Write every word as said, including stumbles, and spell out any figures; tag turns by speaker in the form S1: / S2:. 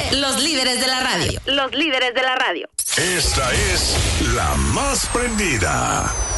S1: Los líderes de la radio. Los líderes de la radio.
S2: Esta es la más prendida.